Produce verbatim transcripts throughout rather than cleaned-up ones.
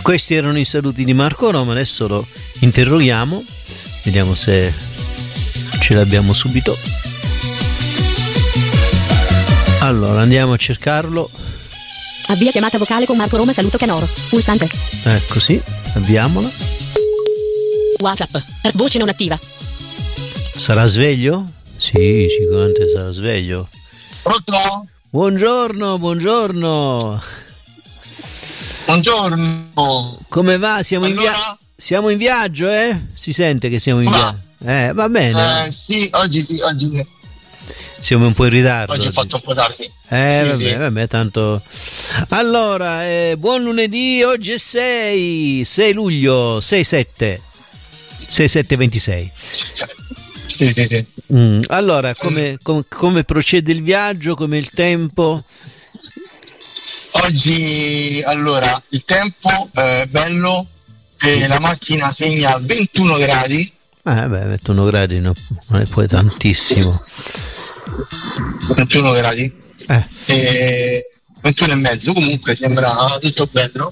Questi erano i saluti di Marco Roma, adesso lo interroghiamo, vediamo se ce l'abbiamo subito. Allora andiamo a cercarlo. Avvia chiamata vocale con Marco Roma, saluto Canoro, pulsante. Ecco, sì, avviamola. WhatsApp, voce non attiva. Sarà sveglio? Sì, sicuramente sarà sveglio. Pronto? Buongiorno, buongiorno. Buongiorno. Come va? Siamo, allora? in, via- siamo in viaggio, eh? Si sente che siamo in viaggio. Eh, va bene. Eh, sì, oggi sì, oggi sì. Siamo un po' in ritardo. Oggi ho fatto un po' tardi. Eh, sì, vabbè, sì. vabbè, tanto. Allora, eh, buon lunedì, oggi è sei luglio, sei sette sei sette ventisei. Sì, sì, sì. Mm, allora, come, com- come procede il viaggio, come il tempo? Oggi, allora, il tempo è bello e la macchina segna ventuno gradi. Eh, beh, ventuno gradi no, non è poi tantissimo. ventuno gradi. Eh. E ventuno e mezzo, comunque sembra tutto bello,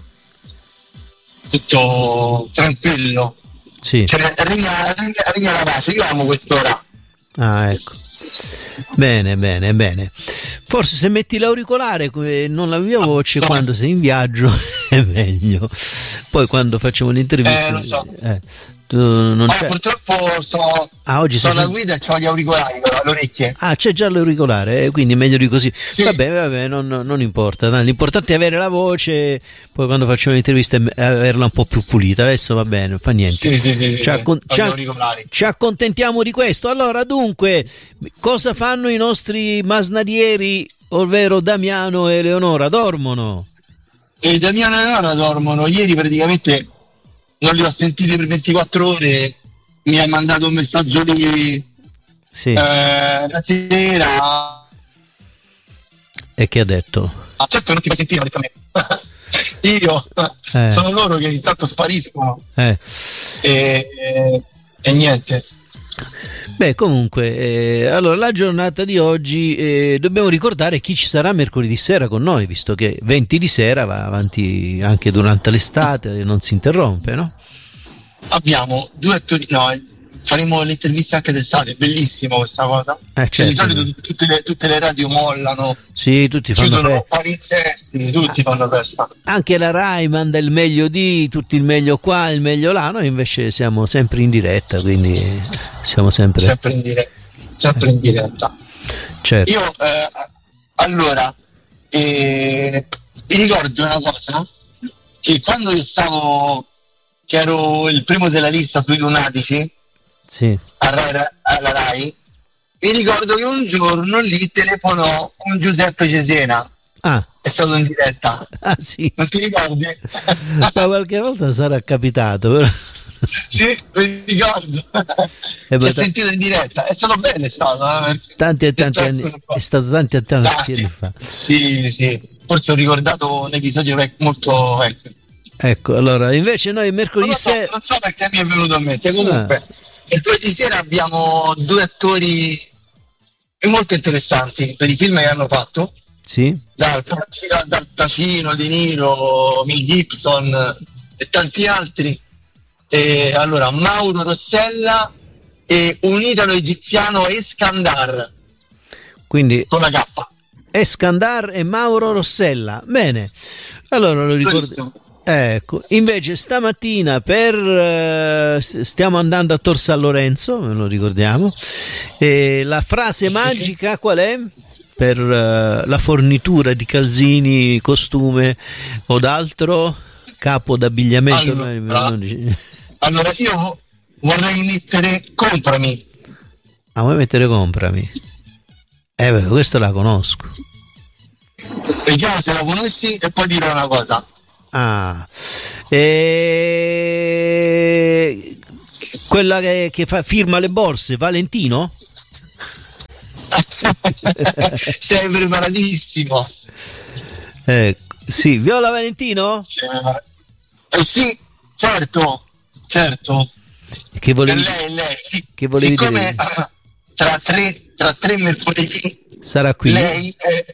tutto tranquillo. Sì. Cioè, regna, regna, regna la pace, io amo quest'ora. Ah, ecco. Bene, bene, bene. Forse se metti l'auricolare e non la mia voce so. quando sei in viaggio è meglio. Poi quando facciamo l'intervista Eh, lo so. eh, tu non Ma c'è... purtroppo sto, ah, oggi sto sei... alla guida e ho gli auricolari però alle orecchie. Ah, c'è già l'auricolare, eh, quindi meglio di così. Sì. Vabbè, vabbè, non, non importa. Dai, l'importante è avere la voce, poi quando facciamo l'intervista è averla un po' più pulita. Adesso va bene, non fa niente. Sì, sì, sì, Ci, sì, accon- sì. ci, a- auricolari. ci accontentiamo di questo. Allora, dunque, cosa fanno i nostri masnadieri, ovvero Damiano e Eleonora? Dormono? E Damiano e Eleonora dormono. Ieri praticamente non li ho sentiti per ventiquattro ore. Mi ha mandato un messaggio lui Sì. eh, la sera. E che ha detto? Ah, certo non ti fai sentire, ha detto a me. Io Eh. sono loro che intanto spariscono Eh. e, e, e niente. Beh, comunque, eh, allora la giornata di oggi eh, dobbiamo ricordare chi ci sarà mercoledì sera con noi, visto che venti di sera va avanti anche durante l'estate, non si interrompe, no? Abbiamo due attori, no, faremo le interviste anche d'estate, è bellissimo questa cosa. Eh, Cioè, di certo. solito tutte le, tutte le radio mollano, Sì, tutti fanno chiudono festa. palinsesti, tutti fanno festa. Anche la Rai manda il meglio di, tutti il meglio qua, il meglio là, noi invece siamo sempre in diretta, quindi siamo sempre... Sempre in diretta. Sempre in diretta. Certo. Io, eh, allora, eh, vi ricordo una cosa, che quando io stavo, che ero il primo della lista sui lunatici, Sì. alla, alla Rai, mi ricordo che un giorno lì telefonò un Giuseppe Cesena. Ah. È stato in diretta. Ah, sì. Non ti ricordi? Ma qualche volta sarà capitato, però... Sì, mi ricordo. Eh, Si è ta- sentito in diretta. È stato bello, è stato. Eh, tanti e tanti anni, è stato tanti e tanti anni fa. Sì, sì. Forse ho ricordato un episodio vec- molto vecchio. Ecco, allora, invece noi Non mercoledì lo so, sera... non so perché mi è venuto a mente. Comunque, mercoledì sera abbiamo due attori molto interessanti per i film che hanno fatto. Sì? Dal, dal Pacino, De Niro, Mel Gibson e tanti altri. E allora Mauro Rossella e un italo-egiziano Eskandar Quindi con la K. Eskandar e Mauro Rossella. Bene, allora lo ricordo. Ecco, invece stamattina per eh, stiamo andando a Tor San Lorenzo, me lo ricordiamo. E la frase Sì. magica qual è? Per eh, la fornitura di calzini, costume o d'altro, capo d'abbigliamento. Allora, non dici- allora io vorrei mettere comprami. Ah, vuoi mettere comprami? Eh beh, questa la conosco. Vediamo se la conosci e poi dirò una cosa. Ah, e... quella che, che fa, firma le borse, Valentino? Sei preparatissimo. Eh, sì, Viola Valentino? Eh sì, certo, certo. Che volevi, È lei, lei, sì. che volevi Siccome dire? tra tre, tra tre mercoledì Sarà qui? lei è,